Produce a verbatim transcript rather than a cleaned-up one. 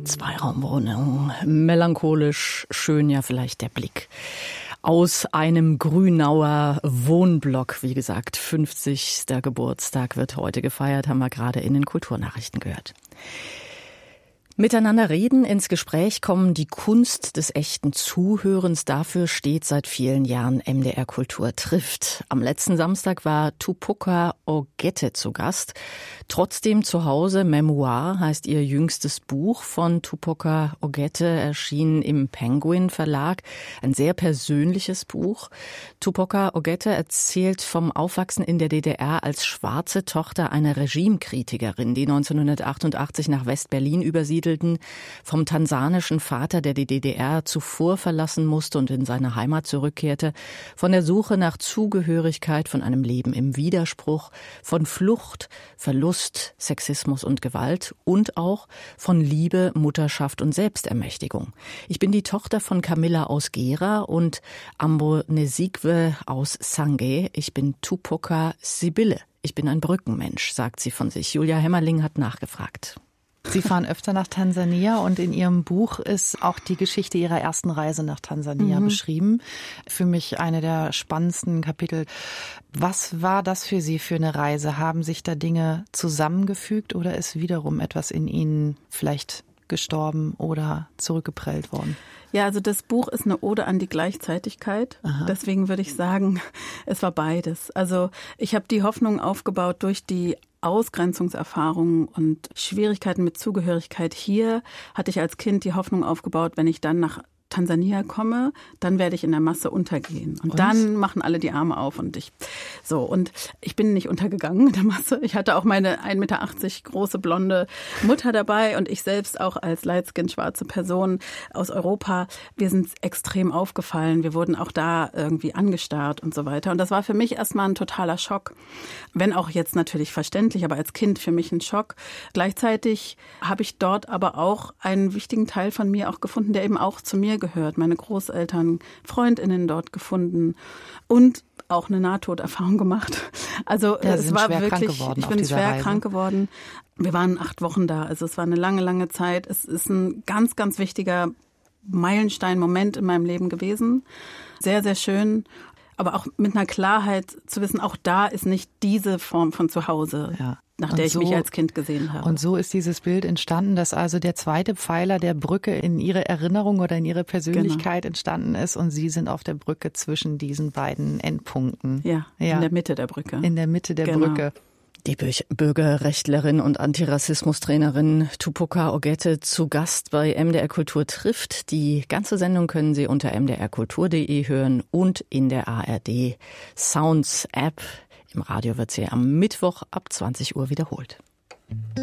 Zweiraumwohnung, melancholisch, schön ja vielleicht der Blick aus einem Grünauer Wohnblock. Wie gesagt, fünfzigster Geburtstag wird heute gefeiert, haben wir gerade in den Kulturnachrichten gehört. Miteinander reden, ins Gespräch kommen, die Kunst des echten Zuhörens. Dafür steht seit vielen Jahren M D R Kultur trifft. Am letzten Samstag war Tupoka Ogette zu Gast. Trotzdem zu Hause, Memoir heißt ihr jüngstes Buch von Tupoka Ogette, erschien im Penguin Verlag. Ein sehr persönliches Buch. Tupoka Ogette erzählt vom Aufwachsen in der D D R als schwarze Tochter einer Regimekritikerin, die neunzehnhundertachtundachtzig nach West-Berlin übersiedelte, vom tansanischen Vater, der die D D R zuvor verlassen musste und in seine Heimat zurückkehrte, von der Suche nach Zugehörigkeit, von einem Leben im Widerspruch, von Flucht, Verlust, Sexismus und Gewalt und auch von Liebe, Mutterschaft und Selbstermächtigung. Ich bin die Tochter von Camilla aus Gera und Ambo Nesigwe aus Sangay. Ich bin Tupoka Sibylle. Ich bin ein Brückenmensch, sagt sie von sich. Julia Hemmerling hat nachgefragt. Sie fahren öfter nach Tansania und in Ihrem Buch ist auch die Geschichte Ihrer ersten Reise nach Tansania mhm. beschrieben. Für mich eine der spannendsten Kapitel. Was war das für Sie für eine Reise? Haben sich da Dinge zusammengefügt oder ist wiederum etwas in Ihnen vielleicht gestorben oder zurückgeprellt worden? Ja, also das Buch ist eine Ode an die Gleichzeitigkeit. Aha. Deswegen würde ich sagen, es war beides. Also ich habe die Hoffnung aufgebaut durch die Ausgrenzungserfahrungen und Schwierigkeiten mit Zugehörigkeit hier, hatte ich als Kind die Hoffnung aufgebaut, wenn ich dann nach Tansania komme, dann werde ich in der Masse untergehen. Und, und dann machen alle die Arme auf und ich. So, und ich bin nicht untergegangen mit der Masse. Ich hatte auch meine ein Meter achtzig große blonde Mutter dabei und ich selbst auch als lightskin schwarze Person aus Europa. Wir sind extrem aufgefallen. Wir wurden auch da irgendwie angestarrt und so weiter. Und das war für mich erstmal ein totaler Schock. Wenn auch jetzt natürlich verständlich, aber als Kind für mich ein Schock. Gleichzeitig habe ich dort aber auch einen wichtigen Teil von mir auch gefunden, der eben auch zu mir gehört. Meine Großeltern, Freundinnen dort gefunden und auch eine Nahtoderfahrung gemacht. Also ja, es war wirklich, ich bin schwer Reise. krank geworden. Wir waren acht Wochen da, also es war eine lange, lange Zeit. Es ist ein ganz, ganz wichtiger Meilenstein-Moment in meinem Leben gewesen. Sehr, sehr schön. Aber auch mit einer Klarheit zu wissen, auch da ist nicht diese Form von Zuhause. Ja. Nach der so, ich mich als Kind gesehen habe. Und so ist dieses Bild entstanden, dass also der zweite Pfeiler der Brücke in Ihre Erinnerung oder in Ihre Persönlichkeit genau. entstanden ist und Sie sind auf der Brücke zwischen diesen beiden Endpunkten. Ja, ja. in der Mitte der Brücke. In der Mitte der genau. Brücke. Die Bürgerrechtlerin und Antirassismustrainerin Tupoka Ogette zu Gast bei M D R Kultur trifft. Die ganze Sendung können Sie unter m d r kultur punkt d e hören und in der A R D Sounds App. Im Radio wird sie am Mittwoch ab zwanzig Uhr wiederholt.